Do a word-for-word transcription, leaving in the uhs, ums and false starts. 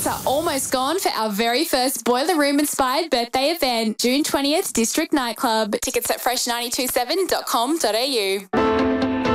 are almost gone for our very first Boiler Room inspired birthday event, June twentieth, District Nightclub. Tickets at fresh nine two seven dot com dot a u.